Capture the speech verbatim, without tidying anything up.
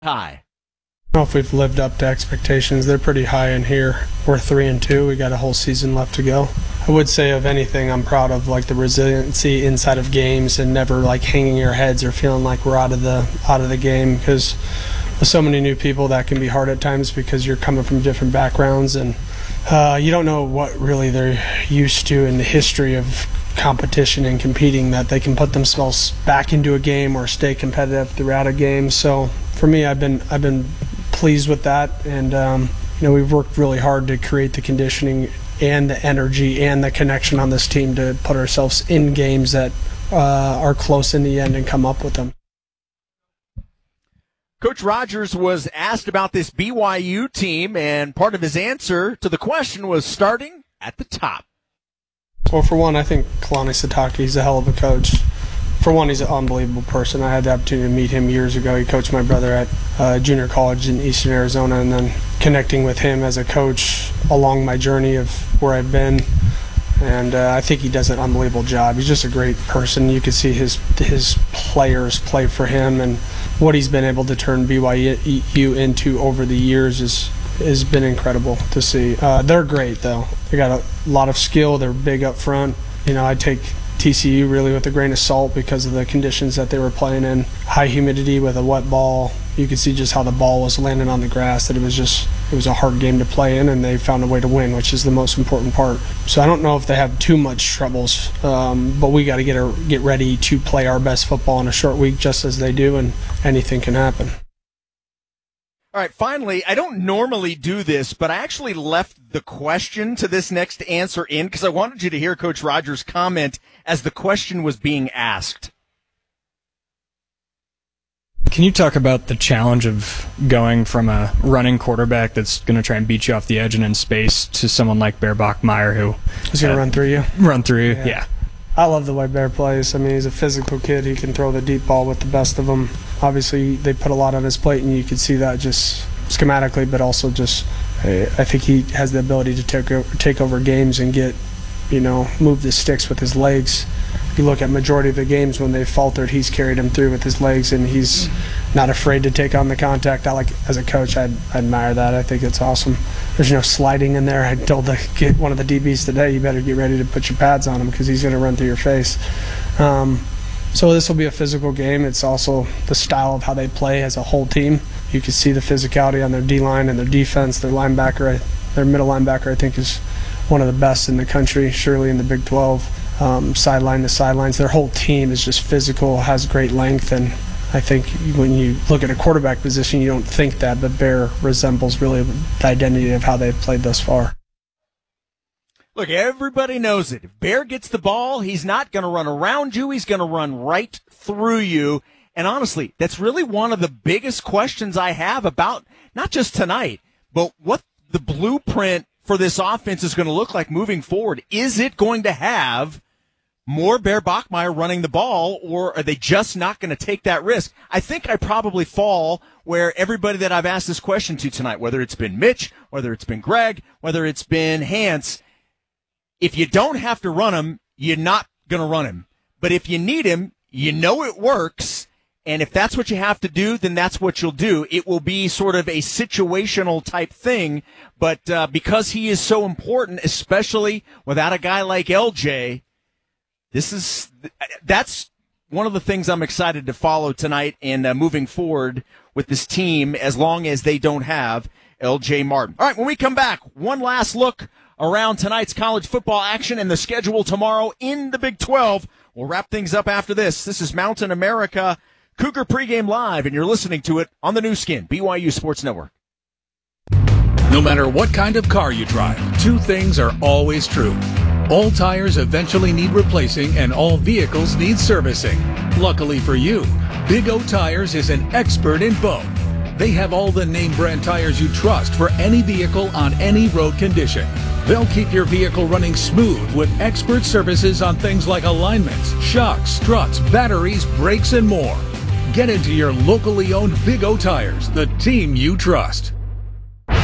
high? I don't know if we've lived up to expectations. They're pretty high in here. We're three and two. We got a whole season left to go. I would say, of anything, I'm proud of like the resiliency inside of games and never like hanging your heads or feeling like we're out of the out of the game, because with so many new people that can be hard at times because you're coming from different backgrounds and uh, you don't know what really they're used to in the history of competition and competing, that they can put themselves back into a game or stay competitive throughout a game. So for me, I've been I've been pleased with that, and um, you know, we've worked really hard to create the conditioning and the energy and the connection on this team to put ourselves in games that uh, are close in the end and come up with them. Coach Rogers was asked about this B Y U team, and part of his answer to the question was starting at the top. Well, for one, I think Kalani Sitake is a hell of a coach. For one, he's an unbelievable person. I had the opportunity to meet him years ago. He coached my brother at uh, junior college in Eastern Arizona, and then connecting with him as a coach along my journey of where I've been. And uh, I think he does an unbelievable job. He's just a great person. You can see his his players play for him, and what he's been able to turn B Y U into over the years is has been incredible to see. Uh, they're great, though. They got a lot of skill. They're big up front. You know, I take T C U really with a grain of salt because of the conditions that they were playing in. High humidity with a wet ball. You could see just how the ball was landing on the grass, that it was just it was a hard game to play in, and they found a way to win, which is the most important part. So I don't know if they have too much troubles, um, but we got to get a, get ready to play our best football in a short week, just as they do, and anything can happen. All right, finally, I don't normally do this, but I actually left the question to this next answer in because I wanted you to hear Coach Rogers' comment as the question was being asked. Can you talk about the challenge of going from a running quarterback that's going to try and beat you off the edge and in space to someone like Bear Bachmeier who He's going to uh, run through you? Run through you, yeah. yeah. I love the way Bear plays. I mean, he's a physical kid. He can throw the deep ball with the best of them. Obviously, they put a lot on his plate, and you can see that just schematically, but also just I think he has the ability to take over, take over games and get, you know, move the sticks with his legs. You look at majority of the games when they faltered, he's carried them through with his legs, and he's not afraid to take on the contact. I like, as a coach, I admire that. I think it's awesome. There's no sliding in there. I told the kid, one of the D Bs today, you better get ready to put your pads on him because he's going to run through your face. Um, so this will be a physical game. It's also the style of how they play as a whole team. You can see the physicality on their D-line and their defense. Their linebacker, their middle linebacker, I think, is one of the best in the country, surely in the Big twelve. Um, sideline to sidelines. Their whole team is just physical, has great length, and I think when you look at a quarterback position, you don't think that, but Bear resembles really the identity of how they've played thus far. Look, everybody knows it. If Bear gets the ball, he's not going to run around you. He's going to run right through you. And honestly, that's really one of the biggest questions I have about not just tonight, but what the blueprint for this offense is going to look like moving forward. Is it going to have more Bear Bachmeier running the ball, or are they just not going to take that risk? I think I probably fall where everybody that I've asked this question to tonight, whether it's been Mitch, whether it's been Greg, whether it's been Hans, if you don't have to run him, you're not going to run him. But if you need him, you know it works, and if that's what you have to do, then that's what you'll do. It will be sort of a situational type thing, but uh, because he is so important, especially without a guy like L J, This is that's one of the things I'm excited to follow tonight and uh, moving forward with this team as long as they don't have L J Martin. All right, when we come back, one last look around tonight's college football action and the schedule tomorrow in the Big twelve. We'll wrap things up after this. This is Mountain America Cougar Pregame Live, and you're listening to it on the new skin, B Y U Sports Network. No matter what kind of car you drive, two things are always true. All tires eventually need replacing, and all vehicles need servicing. Luckily for you, Big O Tires is an expert in both. They have all the name brand tires you trust for any vehicle on any road condition. They'll keep your vehicle running smooth with expert services on things like alignments, shocks, struts, batteries, brakes, and more. Get into your locally owned Big O Tires, the team you trust.